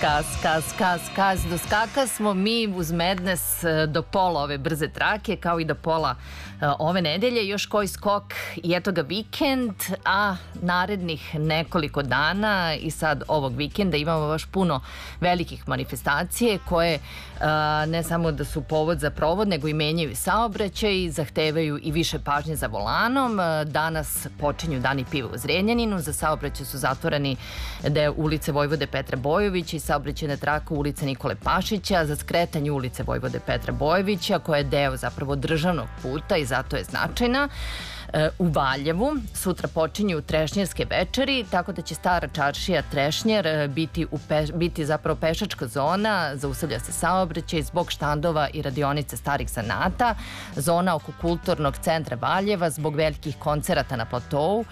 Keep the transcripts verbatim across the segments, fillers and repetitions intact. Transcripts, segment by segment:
Kas, kas, kas, kas. Doskaka smo mi uz Mednes do pola ove brze trake, kao i do pola ove nedelje. Još koji skok i eto ga vikend, a narednih nekoliko dana i sad ovog vikenda imamo baš puno velikih manifestacije koje ne samo da su povod za provod, nego i menjaju saobraćaj i zahtevaju i više pažnje za volanom. Danas počinju dani piva u Zrenjaninu. Za saobraćaj su zatvoreni deo ulice Vojvode Petra Bojovića i saobraćajna traka ulice Nikole Pašića, za skretanje ulice Vojvode Petra Bojovića, koja je deo zapravo državnog puta i zato je značajna. U Valjevu sutra počinju trešnjerske večeri, tako da će stara čaršija Trešnjer biti, u pe, biti zapravo pešačka zona, zaustavlja se saobraćaj zbog štandova i radionice starih zanata. Zona oko kulturnog centra Valjeva zbog velikih koncerata na platovu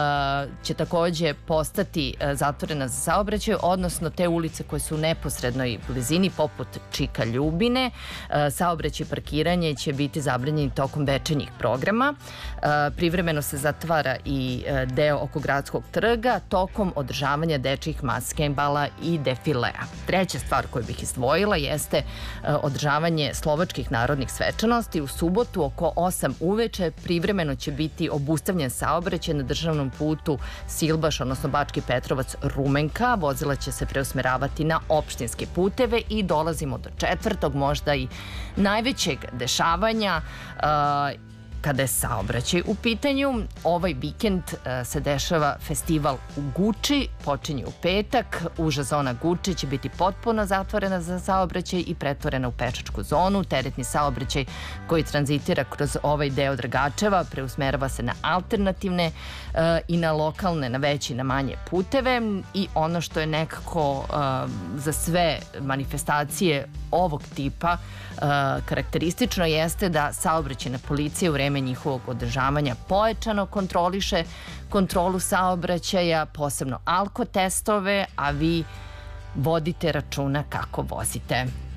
će takođe postati zatvorena za saobraćaj, odnosno te ulice koje su u neposrednoj blizini, poput Čika Ljubine. Saobraćaj i parkiranje će biti zabranjeni tokom večernjih programa. Privremeno se zatvara i deo oko Gradskog trga tokom održavanja dečjih maskembala i defilea. Treća stvar koju bih izdvojila jeste održavanje slovačkih narodnih svečanosti. U subotu oko osam uveče privremeno će biti obustavljen saobraćaj na državnom putu Silbaš, odnosno Bački Petrovac Rumenka. Vozila će se preusmeravati na opštinske puteve i dolazimo do četvrtog, možda i najvećeg dešavanja kada je saobraćaj u pitanju. Ovaj vikend se dešava festival u Guči, počinje u petak. Uža zona Guči će biti potpuno zatvorena za saobraćaj i pretvorena u pešačku zonu. Teretni saobraćaj koji tranzitira kroz ovaj deo Dragačeva preusmerava se na alternativne i na lokalne, na veće i na manje puteve. I ono što je nekako za sve manifestacije ovog tipa karakteristično jeste da saobraćajna policija u vreme njihovog održavanja pojačano kontroliše kontrolu saobraćaja, posebno alkotestove, a vi vodite računa kako vozite.